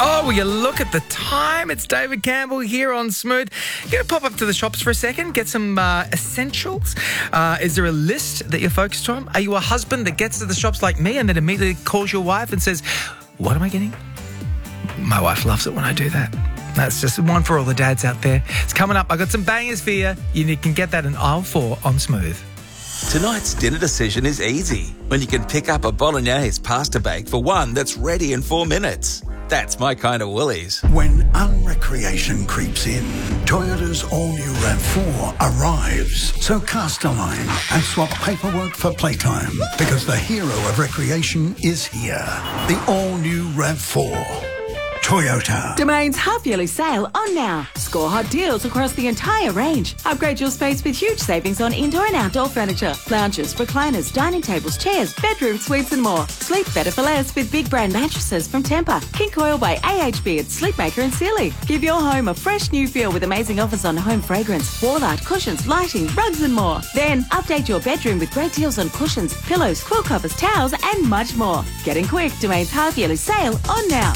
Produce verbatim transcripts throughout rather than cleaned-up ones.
Oh, will you look at the time? It's David Campbell here on Smooth. You're going to pop up to the shops for a second, get some uh, essentials. Uh, is there a list that you're focused on? Are you a husband that gets to the shops like me and then immediately calls your wife and says, what am I getting? My wife loves it when I do that. That's just one for all the dads out there. It's coming up. I got some bangers for you. You can get that in aisle four on Smooth. Tonight's dinner decision is easy when you can pick up a bolognese pasta bake for one that's ready in four minutes. That's my kind of Woolies. When unrecreation creeps in, Toyota's all-new RAV four arrives. So cast a line and swap paperwork for playtime, because the hero of recreation is here. The all-new RAV four. Toyota. Domain's half-yearly sale on now. Score hot deals across the entire range. Upgrade your space with huge savings on indoor and outdoor furniture, lounges, recliners, dining tables, chairs, bedroom suites and more. Sleep better for less with big brand mattresses from Tempur, King Coil by A H B at Sleepmaker and Sealy. Give your home a fresh new feel with amazing offers on home fragrance, wall art, cushions, lighting, rugs and more. Then update your bedroom with great deals on cushions, pillows, quilt covers, towels and much more. Get in quick. Domain's half-yearly sale on now.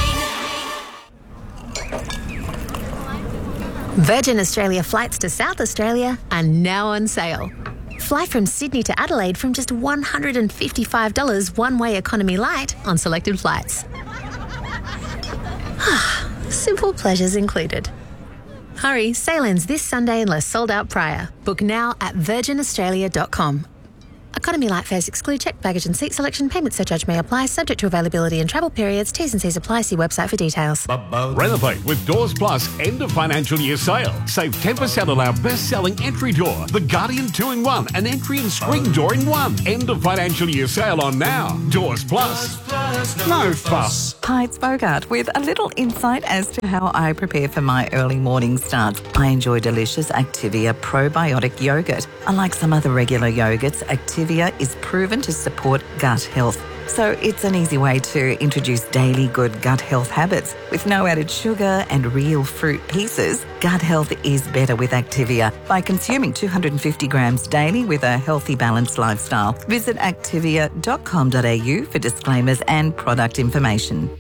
Virgin Australia flights to South Australia are now on sale. Fly from Sydney to Adelaide from just one hundred fifty-five dollars one-way economy light on selected flights. Simple pleasures included. Hurry, sale ends this Sunday unless sold out prior. Book now at virgin australia dot com. Economy light fares exclude checked baggage and seat selection. Payment surcharge may apply, subject to availability and travel periods. T's and C's apply. See website for details. Renovate with Doors Plus end of financial year sale. Save ten percent on our best-selling entry door, the Guardian two in one, an entry and screen door in one. End of financial year sale on now. Doors Plus. No fuss. Hi, it's Bogart with a little insight as to how I prepare for my early morning starts. I enjoy delicious Activia probiotic yogurt. Unlike some other regular yogurts, Activia is proven to support gut health. So it's an easy way to introduce daily good gut health habits. With no added sugar and real fruit pieces, gut health is better with Activia by consuming two hundred fifty grams daily with a healthy, balanced lifestyle. Visit activia dot com dot a u for disclaimers and product information.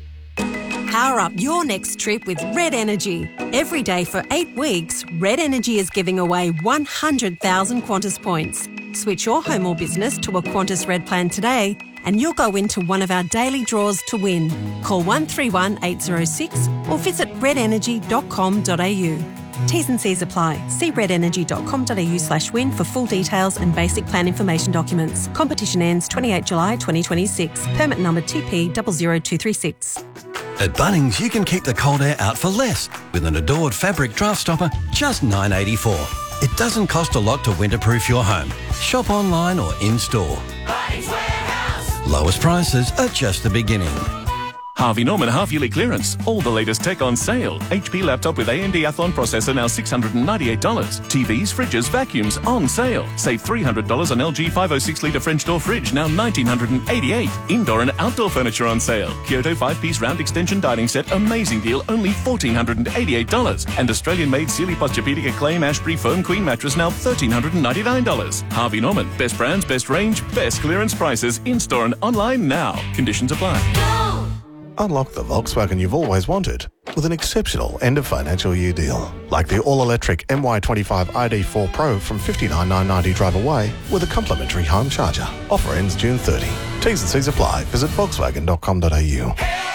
Power up your next trip with Red Energy. Every day for eight weeks, Red Energy is giving away one hundred thousand Qantas points. Switch your home or business to a Qantas Red plan today and you'll go into one of our daily draws to win. Call one three one eight zero six or visit red energy dot com dot a u. T's and C's apply. See red energy dot com dot a u slash win for full details and basic plan information documents. Competition ends twenty-eighth of July twenty twenty-six. Permit number T P zero zero two three six. At Bunnings, you can keep the cold air out for less with an Adored fabric draft stopper, just nine dollars eighty-four. It doesn't cost a lot to winterproof your home. Shop online or in-store. Bunnings Warehouse. Lowest prices are just the beginning. Harvey Norman half-yearly clearance. All the latest tech on sale. H P laptop with A M D Athlon processor now six hundred ninety-eight dollars. T Vs, fridges, vacuums on sale. Save three hundred dollars on L G five oh six litre French door fridge now one thousand nine hundred eighty-eight dollars. Indoor and outdoor furniture on sale. Kyoto five-piece round extension dining set, amazing deal, only one thousand four hundred eighty-eight dollars. And Australian-made Sealy Posturepedic Acclaim Ashbury Foam Queen mattress now one thousand three hundred ninety-nine dollars. Harvey Norman. Best brands, best range, best clearance prices. In-store and online now. Conditions apply. Go! Unlock the Volkswagen you've always wanted with an exceptional end-of-financial year deal. Like the all-electric M Y twenty-five I D four Pro from fifty-nine thousand nine hundred ninety drive away with a complimentary home charger. Offer ends June thirtieth. T's and C's apply. Visit volkswagen dot com dot a u.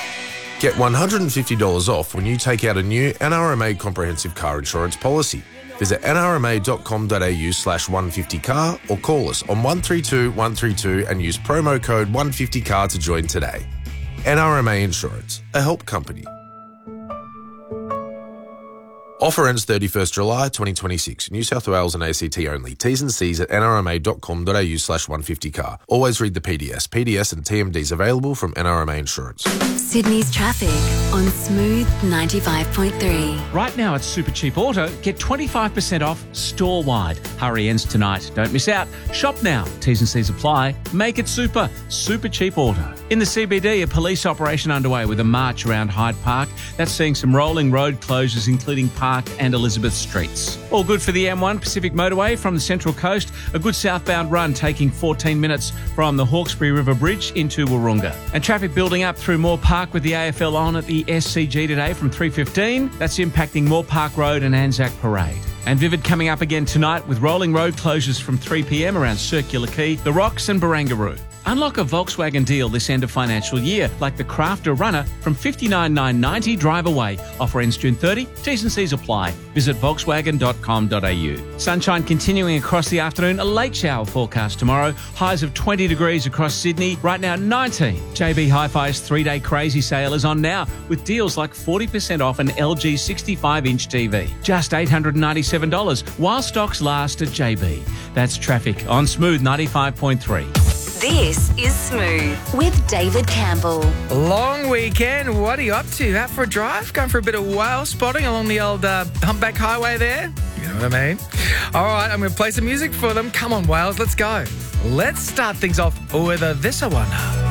Get one hundred fifty dollars off when you take out a new N R M A comprehensive car insurance policy. Visit n r m a dot com dot a u slash one fifty car or call us on one three two one three two and use promo code one fifty car to join today. N R M A Insurance, a help company. Offer ends thirty-first of July twenty twenty-six. New South Wales and A C T only. T's and C's at n r m a dot com dot a u slash one fifty car. Always read the P D S. P D S and T M Ds available from N R M A Insurance. Sydney's traffic on Smooth ninety-five point three. Right now at Super Cheap Auto, get twenty-five percent off store-wide. Hurry ends tonight. Don't miss out. Shop now. T's and C's apply. Make it super. Super Cheap Auto. In the C B D, a police operation underway with a march around Hyde Park. That's seeing some rolling road closures, including Park and Elizabeth Streets. All good for the M one Pacific Motorway from the Central Coast. A good southbound run taking fourteen minutes from the Hawkesbury River Bridge into Wahroonga. And traffic building up through Moore Park with the A F L on at the S C G today from three fifteen. That's impacting Moore Park Road and Anzac Parade. And Vivid coming up again tonight with rolling road closures from three p.m. around Circular Quay, The Rocks and Barangaroo. Unlock a Volkswagen deal this end of financial year, like the Crafter Runner from fifty-nine thousand nine hundred ninety dollars drive away. Offer ends June thirtieth. T's and C's apply. Visit volkswagen dot com dot a u. Sunshine continuing across the afternoon. A late shower forecast tomorrow. Highs of twenty degrees across Sydney. Right now, nineteen. J B Hi-Fi's three-day crazy sale is on now with deals like forty percent off an L G sixty-five inch T V. Just eight hundred ninety-seven dollars while stocks last at J B. That's traffic on Smooth ninety-five point three. This is Smooth with David Campbell. Long weekend. What are you up to? Out for a drive? Going for a bit of whale spotting along the old uh, humpback highway there? You know what I mean? All right, I'm going to play some music for them. Come on, whales, let's go. Let's start things off with a This I Wonder.